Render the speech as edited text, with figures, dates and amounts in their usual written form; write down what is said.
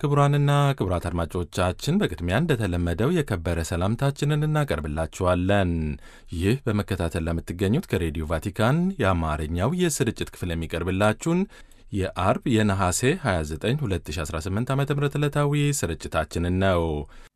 ክቡራንና ክቡራት አድማጮቻችን በቅድሚያ እንደተለመደው የከበረ ሰላምታችንን እናቀርብላችኋለን። ይህ በመከታተል ለምትገኙት ከሬዲዮ ቫቲካን የአማርኛው የስርጭት ክፍል የሚቀርብላችሁን የአርብ የነሐሴ 29 2018 ዓ.ም ዕለታዊ ስርጭታችንን ነው።